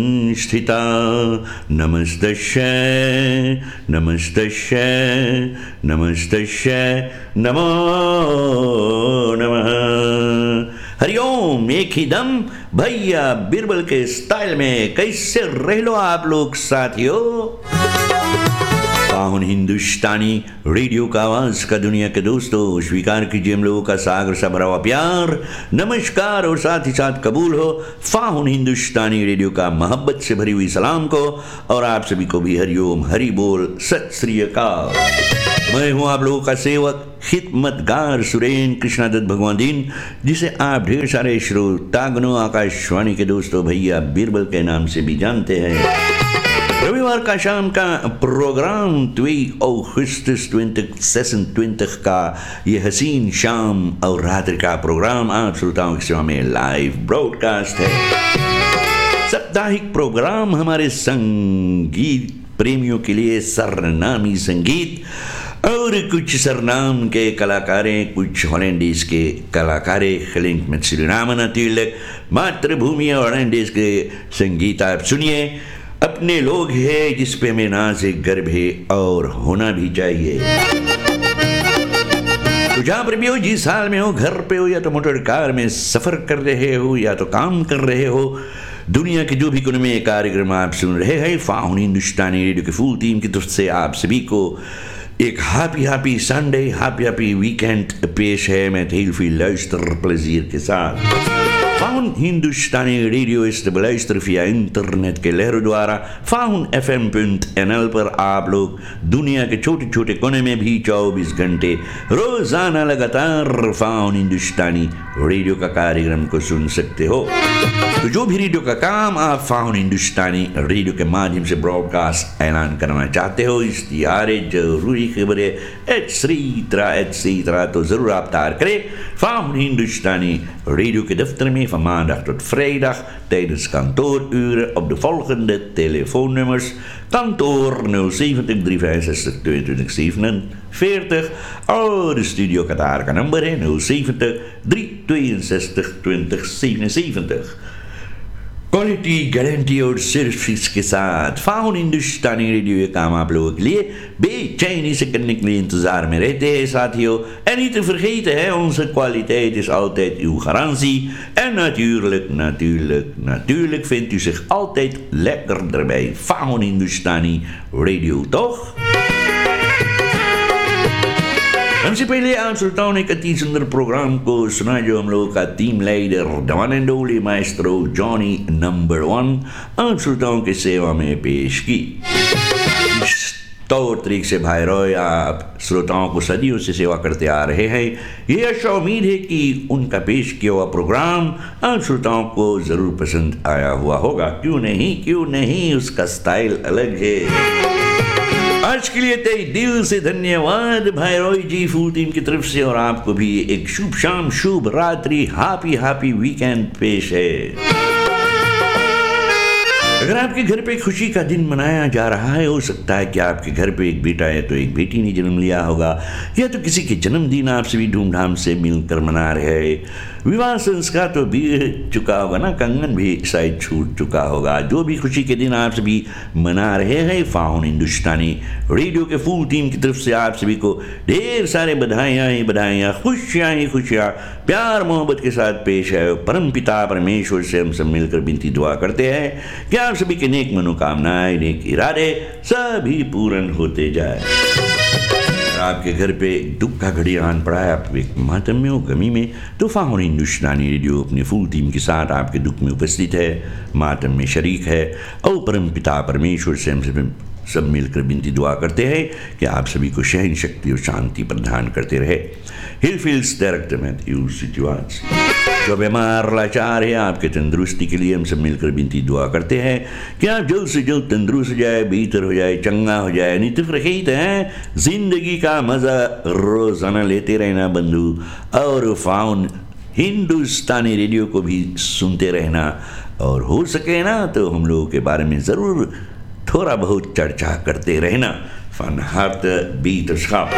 स्थिता नमस्तस्यै नमस्तस्यै नमस्तस्यै नमो नमः। हरिओम। एक ही दम भैया बीरबल के स्टाइल में कैसे रह लो आप लोग साथियों। पाहुन हिंदुस्तानी रेडियो का आवाज का दुनिया के दोस्तों, स्वीकार कीजिए हम लोगों का सागर सा भरा हुआ प्यार, नमस्कार और साथ ही साथ कबूल हो फाहुन हिंदुस्तानी रेडियो का मोहब्बत से भरी हुई सलाम को, और आप सभी को भी हरिओम हरि बोल सत श्री अकाल। मैं हूं आप लोगों का सेवक खिदमतगार सुरेन कृष्णादत्त भगवान दीन, जिसे आप ढेर सारे श्रोतागणों आकाशवाणी के दोस्तों भैया बीरबल के नाम से भी जानते हैं। रविवार का शाम का प्रोग्राम 2 अगस्त 2026 का ये हसीन शाम और रात्रि का प्रोग्राम आप श्रोताओं की सेवा में लाइव ब्रॉडकास्ट है। साप्ताहिक प्रोग्राम हमारे संगीत प्रेमियों के लिए सरनामी संगीत और कुछ सरनाम के कलाकारें, कुछ हॉलैंडीज के कलाकारें खलिंग में श्रीरामन तिलक मातृभूमि और हॉलैंडीज के संगीत आप सुनिए। अपने लोग हैं जिस पे हमें नाज एक गर्व है और होना भी चाहिए। तो जहाँ पर भी हो, जिस हाल में हो, घर पे हो या तो मोटर कार में सफर कर रहे हो या तो काम कर रहे हो, दुनिया के जो भी कोने में कार्यक्रम आप सुन रहे हैं, फाहुन हिंदुस्तानी रेडियो की फुल टीम की तरफ से आप सभी को एक हैप्पी संडे, हैप्पी वीकेंड पेश है। मैं heel luister plezier के साथ फाहुन हिंदुस्तानी रेडियो इस beluister via इंटरनेट के लहरों द्वारा fahunfm.nl पर आप लोग दुनिया के छोटे छोटे कोने में भी 24 घंटे रोजाना लगातार फाहुन हिंदुस्तानी रेडियो का कार्यक्रम को सुन सकते हो। तो जो भी रेडियो का काम आप फाहुन हिंदुस्तानी रेडियो के माध्यम से ब्रॉडकास्ट ऐलान करना चाहते हो, इश्तिहार जरूरी खबरें एटसेट्रा तो जरूर आप तैयार करें फाहुन हिंदुस्तानी रेडियो के दफ्तर में van maandag tot vrijdag tijdens kantooruren op de volgende telefoonnummers: kantoor 070 365 22 47, और स्टूडियो कतार का नंबर है 070 362 20 77। क्वालिटी गारंटी और सर्विस के साथ फाहुन हिंदुस्तानी रेडियो ये काम आप लोगों के लिए बेचैनी से करने के लिए इंतजार में रहते हैं साथियों। En niet te vergeten, hè, onze kwaliteit is altijd uw garantie. En natuurlijk vindt u zich altijd lekkerder bij Fahuन Hindustani radio, toch? हमसे पहले आप श्रोताओं ने एक अति सुंदर प्रोग्राम को सुना जो हम लोगों का team leader the one and only Maestro Johnny number 1 आप श्रोताओं की सेवा में पेश की। इस तौर तरीके से भाई रॉय आप श्रोताओं को सदियों से सेवा करते आ रहे हैं। ये आशा उम्मीद है कि उनका पेश किया हुआ प्रोग्राम आप श्रोताओं को जरूर पसंद आया हुआ होगा। क्यों नहीं, उसका स्टाइल अलग है। आज के लिए तहे दिल से धन्यवाद भाई रॉय जी फुल टीम की तरफ से, और आपको भी एक शुभ शाम, शुभ रात्रि, हैप्पी वीकेंड पेश है। अगर आपके घर पे खुशी का दिन मनाया जा रहा है, हो सकता है कि आपके घर पे एक बेटा है तो एक बेटी ने जन्म लिया होगा, या तो किसी के जन्मदिन आप सभी धूमधाम से मिलकर मना रहे हैं। विवाह संस्कार तो बीत चुका होगा ना, कंगन भी शायद छूट चुका होगा। जो भी खुशी के दिन आप सभी मना रहे हैं, फाहुन हिंदुस्तानी रेडियो के फुल टीम की तरफ से आप सभी को ढेर सारे बधाइयाँ, खुशियाँ प्यार मोहब्बत के साथ पेश है। परमपिता परमेश्वर से हम सब मिलकर विनती दुआ करते हैं कि आप सभी के नेक मनोकामनाएं, नेक इरादे सभी पूर्ण होते जाए। आपके घर पे दुख का घड़ी आन पड़ा है, आप एक मातम में हो, गमी में, तो फाहुन हिंदुस्तानी रेडियो अपनी फुल टीम के साथ आपके दुख में उपस्थित है, मातम में शरीक है, और परम पिता परमेश्वर से हम सब मिलकर विनती दुआ करते हैं कि आप सभी को सहन शक्ति और शांति प्रदान करते रहे। Heel sterkte met uw situatie। जो बीमार लाचार है, आपके तंदुरुस्ती के लिए हम सब मिलकर विनती दुआ करते हैं कि आप जल्द से जल्द तंदुरुस्त हो जाए, बेहतर हो जाए, चंगा हो जाए। नहीं तो रखीत है, जिंदगी का मज़ा रोज़ाना लेते रहना बंधु, और फाहुन हिंदुस्तानी रेडियो को भी सुनते रहना, और हो सके ना तो हम लोगों के बारे में ज़रूर थोड़ा बहुत चर्चा करते रहना। फन हार्ट बीट आप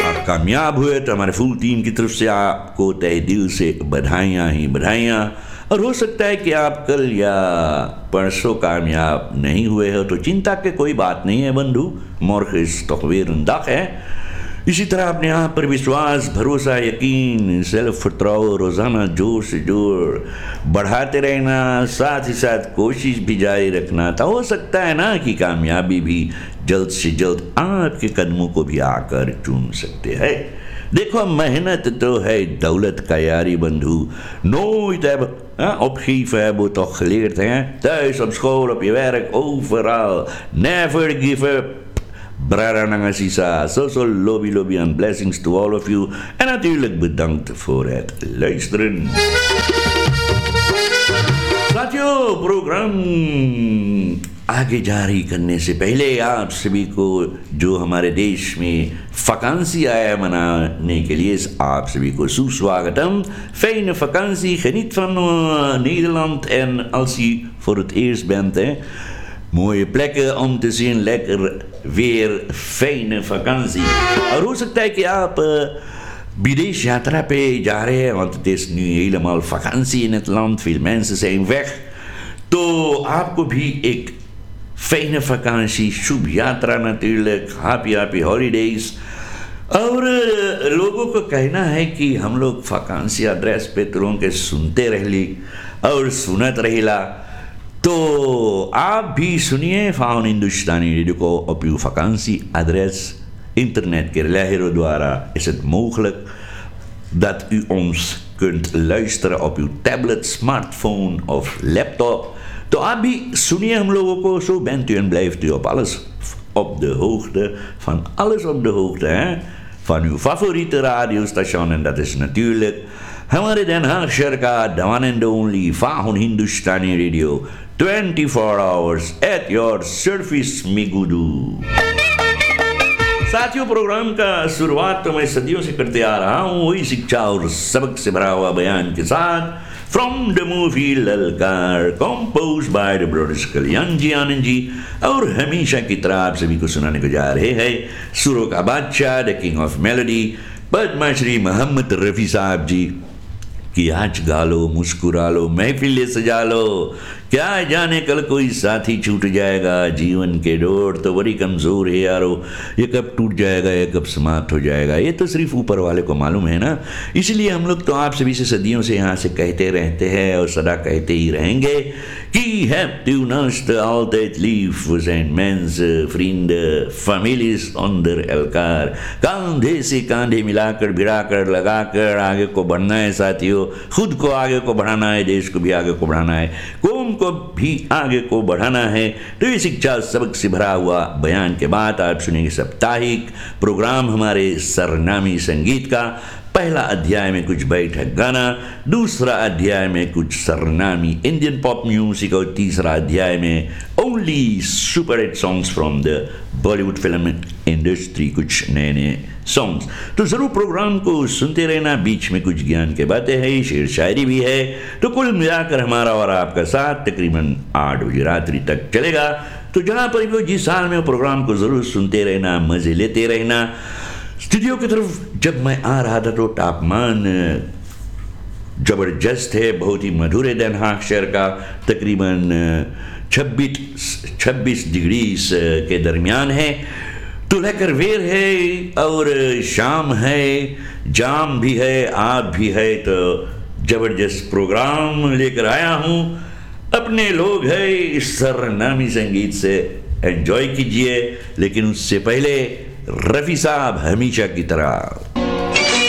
कामयाब हुए तो हमारे फुल टीम की तरफ से आपको तहे दिल से बधाइयाँ ही बधाइयाँ। और हो सकता है कि आप कल या परसों कामयाब नहीं हुए हो, तो चिंता के कोई बात नहीं है बंधु, मोरखिस तकवीरंदाक है। इसी तरह अपने आप पर विश्वास, भरोसा, यकीन, सेल्फ फतराव रोज़ाना जोर से जोर बढ़ाते रहना, साथ ही साथ कोशिश भी जारी रखना। तो हो सकता है ना कि कामयाबी भी जल्द से जल्द आपके कदमों को भी आकर चूम सकते हैं। देखो, मेहनत तो है दौलत का यारी बंधु, nooit opgeven moet toch geleerd hè, thuis op school, op je werk, overal, never give up. Brara Nangasisa, so lobby and blessings to all of you. En natuurlijk bedankt voor het luisteren. साथियों, programme आगे जारी करने से पहले आप सभी को, जो हमारे देश में vakantie आया मनाने के लिए, आप सभी को सुस्वागतम. Fijne vakantie, geniet van Nederland. En als u voor het eerst bent, mooie plekken om te zien, lekker weer, fijne vakantie. और हो सकता है कि आप विदेश यात्रा पे जा रहे हैं, want het is nu helemaal vakantie in het land, veel mensen zijn weg. तो आपको भी एक fijne vakantie, शुभ यात्रा natuurlijk, happy holidays. और लोगों को कहना है कि हम लोग vakantie adres पे तुलों के सुनते रहली और सुनत रहेला. तो आप भी सुनिए Van Hindustaani Radio को op uw vakantieadres. Internetkeerlijhero द्वारा is het mogelijk dat u ons kunt luisteren op uw tablet, smartphone of laptop. तो आप भी सुनिए हम लोगों को, zo bent u en blijft u op alles op de hoogte, van alles op de hoogte, hè? Van uw favoriete radiostation, en dat is natuurlijk हमारे Den Haag शहर का the one and only Van Hindustaani Radio, 24 hours at your service, Migudu. साथियों, programme का शुरुआत तो मैं सदियों से करते आ रहा हूँ, वही शिक्षा और सबक से भरा हुआ बयान के साथ, फ्रॉम द मूवी ललकार, कंपोज बाय द ब्रदर्स कल्याण जी, आनंद जी, और हमेशा की तरह आप सभी को सुनाने को जा रहे हैं सुरों का बादशाह, the king of melody, Padmashri Mohammad Rafi साहब जी कि आज गा लो, मुस्कुरा लो, महफिलें सजा लो, क्या जाने कल कोई साथी छूट जाएगा, जीवन के डोर तो बड़ी कमज़ोर है यारो, ये कब टूट जाएगा, ये कब समाप्त हो जाएगा, ये तो सिर्फ ऊपर वाले को मालूम है ना. इसलिए हम लोग तो आप सभी से सदियों से यहाँ से कहते रहते हैं और सदा कहते ही रहेंगे कि hebt u naast altijd lief, we zijn mensen, vrienden, families onder elkaar, कंधे से कंधे मिलाकर, भिड़ाकर, लगाकर आगे को बढ़ना है साथियों. खुद को आगे को बढ़ाना है, देश को भी आगे को बढ़ाना है, कौम को भी आगे को बढ़ाना है. तो ये शिक्षा सबक से भरा हुआ बयान के बाद आप सुनेंगे साप्ताहिक प्रोग्राम हमारे सरनामी संगीत का. पहला अध्याय में कुछ बैठक गाना, दूसरा अध्याय में कुछ सरनामी इंडियन पॉप म्यूजिक, और तीसरा अध्याय में only super hit songs from the Bollywood film industry, कुछ नए नए सॉन्ग्स. तो ज़रूर प्रोग्राम को सुनते रहना, बीच में कुछ ज्ञान के बातें हैं, शेर शायरी भी है. तो कुल मिलाकर हमारा और आपका साथ तकरीबन 8 बजे रात्रि तक चलेगा. तो जहाँ पर भी जिस हाल में प्रोग्राम को ज़रूर सुनते रहना, मज़े लेते रहना. स्टूडियो की तरफ जब मैं आ रहा था तो तापमान ज़बरदस्त है, बहुत ही मधुर है. Den Haag शहर का तकरीबन 26 डिग्री के दरमियान है. तो लेकर वेर है और शाम है, जाम भी है, आप भी है. तो ज़बरदस्त प्रोग्राम लेकर आया हूँ. अपने लोग हैं, इस सरनामी संगीत से एंजॉय कीजिए. लेकिन उससे पहले रफ़ी साहब हमेशा की तरह